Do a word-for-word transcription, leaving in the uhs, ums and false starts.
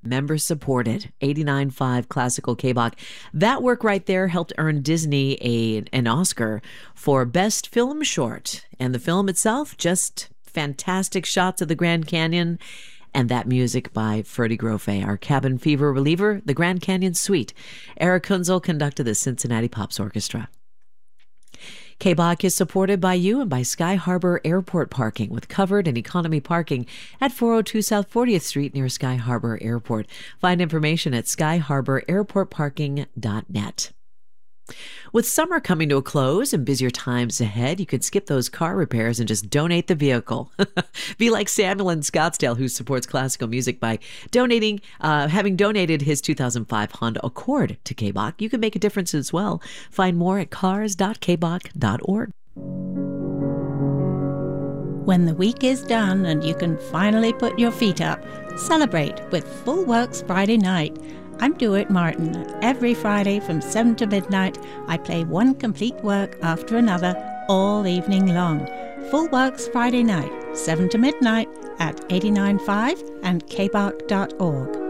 Member supported, eighty-nine point five Classical K B O C. That work right there helped earn Disney a, an Oscar for Best Film Short. And the film itself, just fantastic shots of the Grand Canyon. And that music by Ferdy Grofé, our cabin fever reliever, the Grand Canyon Suite. Eric Kunzel conducted the Cincinnati Pops Orchestra. K B O C is supported by you and by Sky Harbor Airport Parking with covered and economy parking at four oh two South fortieth Street near Sky Harbor Airport. Find information at sky harbor airport parking dot net. With summer coming to a close and busier times ahead, you can skip those car repairs and just donate the vehicle. Be like Samuel in Scottsdale, who supports classical music by donating, uh, having donated his two thousand five Honda Accord to K B O C. You can make a difference as well. Find more at cars dot k b o c dot org. When the week is done and you can finally put your feet up, celebrate with Full Works Friday Night. I'm Dewitt Martin. Every Friday from seven to midnight, I play one complete work after another all evening long. Full Works Friday Night, seven to midnight at eighty-nine point five and k b o c dot org.